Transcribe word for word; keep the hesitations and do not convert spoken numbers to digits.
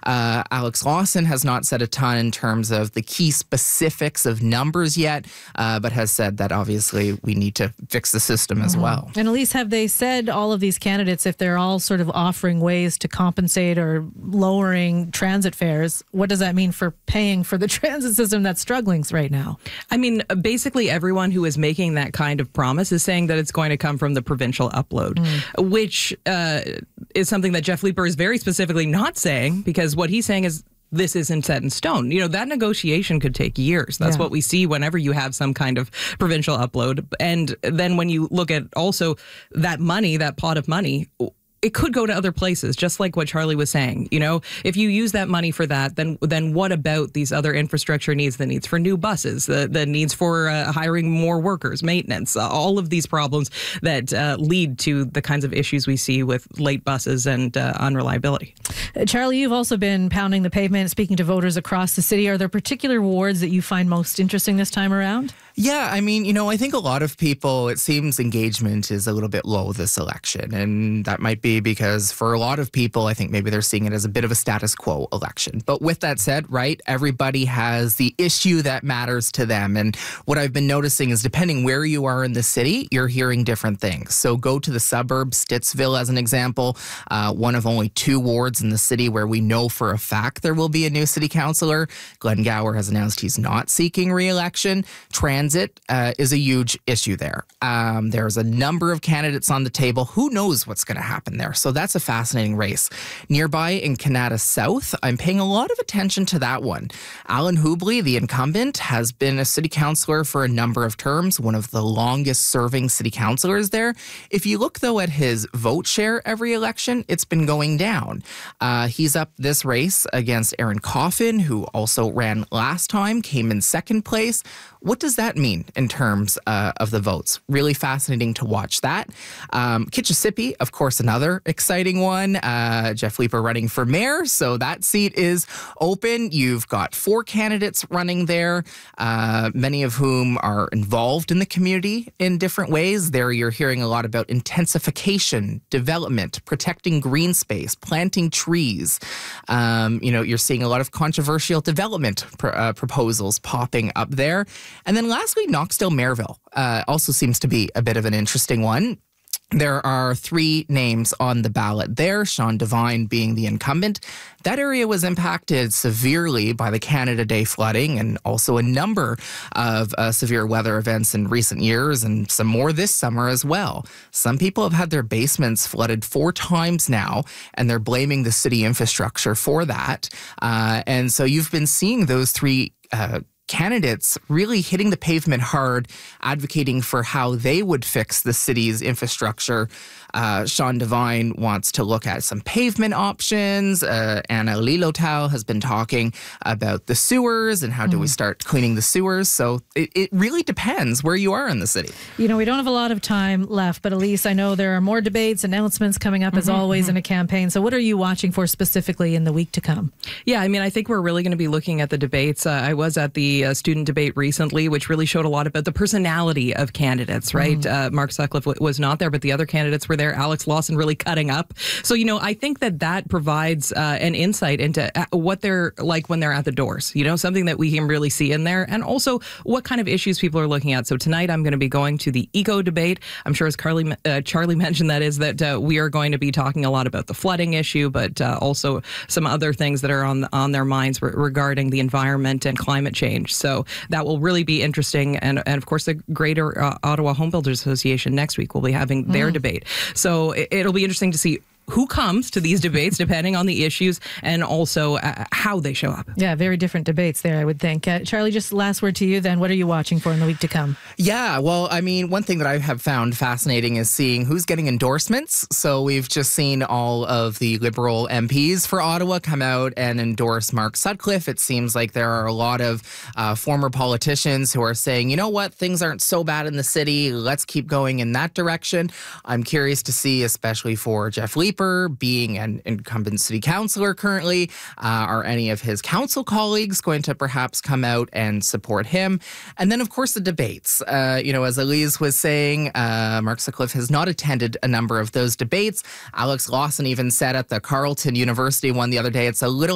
Uh, Alex Lawson has not said a ton in terms of the key specifics of numbers yet, uh, but has said that obviously we need to fix the system as Mm-hmm. well. And Elise, have they said, all of these candidates, if they're all sort of offering ways to compensate or lowering transit fares, what does that mean for paying for the transit system that's struggling right now? I mean, basically everyone who is making that kind of promise is saying that it's going to come from the provincial upload, mm. which uh, is something that Jeff Leeper is very specifically not saying, because what he's saying is this isn't set in stone. You know, that negotiation could take years. That's yeah. what we see whenever you have some kind of provincial upload. And then when you look at also that money, that pot of money, it could go to other places, just like what Charlie was saying. You know, if you use that money for that, then then what about these other infrastructure needs, the needs for new buses, the, the needs for uh, hiring more workers, maintenance, uh, all of these problems that uh, lead to the kinds of issues we see with late buses and uh, unreliability. Uh, Charlie, you've also been pounding the pavement, speaking to voters across the city. Are there particular wards that you find most interesting this time around? Yeah, I mean, you know, I think a lot of people, it seems engagement is a little bit low this election. And that might be because for a lot of people, I think maybe they're seeing it as a bit of a status quo election. But with that said, right, everybody has the issue that matters to them. And what I've been noticing is depending where you are in the city, you're hearing different things. So go to the suburbs, Stittsville as an example, uh, one of only two wards in the city where we know for a fact there will be a new city councillor. Glenn Gower has announced he's not seeking re-election. Transit uh, is a huge issue there. Um, there's a number of candidates on the table. Who knows what's going to happen there? So that's a fascinating race. Nearby in Canada South, I'm paying a lot of attention to that one. Alan Hubley, the incumbent, has been a city councillor for a number of terms, one of the longest serving city councillors there. If you look, though, at his vote share every election, it's been going down. Uh, he's up this race against Aaron Coffin, who also ran last time, came in second place. What does that mean in terms uh, of the votes? Really fascinating to watch that. Um, Kitchissippi, of course, another exciting one. Uh, Jeff Leeper running for mayor, so that seat is open. You've got four candidates running there, uh, many of whom are involved in the community in different ways. There you're hearing a lot about intensification, development, protecting green space, planting trees. Um, you know, you're seeing a lot of controversial development pr- uh, proposals popping up there. And then lastly, Knoxdale-Merivale uh, also seems to be a bit of an interesting one. There are three names on the ballot there, Sean Devine being the incumbent. That area was impacted severely by the Canada Day flooding and also a number of uh, severe weather events in recent years and some more this summer as well. Some people have had their basements flooded four times now, and they're blaming the city infrastructure for that. Uh, and so you've been seeing those three uh candidates really hitting the pavement hard, advocating for how they would fix the city's infrastructure. Uh, Sean Devine wants to look at some pavement options. Uh, Anna Lilotau has been talking about the sewers and how do mm. we start cleaning the sewers. So it, it really depends where you are in the city. You know, we don't have a lot of time left, but Elise, I know there are more debates, announcements coming up mm-hmm, as always mm-hmm. in a campaign. So what are you watching for specifically in the week to come? Yeah, I mean, I think we're really going to be looking at the debates. Uh, I was at the uh, student debate recently, which really showed a lot about the personality of candidates, right? Mm. Uh, Mark Sutcliffe w- was not there, but the other candidates were there. Alex Lawson really cutting up. So, you know, I think that that provides uh, an insight into what they're like when they're at the doors, you know, something that we can really see in there, and also what kind of issues people are looking at. So tonight I'm going to be going to the eco debate. I'm sure as Carly, uh, Charlie mentioned, that is that uh, we are going to be talking a lot about the flooding issue, but uh, also some other things that are on, on their minds re- regarding the environment and climate change. So that will really be interesting. And, and of course, the Greater uh, Ottawa Home Builders Association next week will be having their mm. debate. So it, it'll be interesting to see who comes to these debates, depending on the issues and also uh, how they show up. Yeah, very different debates there, I would think. Uh, Charlie, just last word to you then. What are you watching for in the week to come? Yeah, well, I mean, one thing that I have found fascinating is seeing who's getting endorsements. So we've just seen all of the Liberal M Ps for Ottawa come out and endorse Mark Sutcliffe. It seems like there are a lot of uh, former politicians who are saying, you know what, things aren't so bad in the city. Let's keep going in that direction. I'm curious to see, especially for Jeff Leeper, being an incumbent city councillor currently, uh, are any of his council colleagues going to perhaps come out and support him? And then, of course, the debates. Uh, you know, as Elise was saying, uh, Mark Sutcliffe has not attended a number of those debates. Alex Lawson even said at the Carleton University one the other day, it's a little